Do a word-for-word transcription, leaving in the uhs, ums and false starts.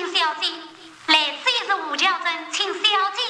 请小姐，来此也是吴家镇，请小姐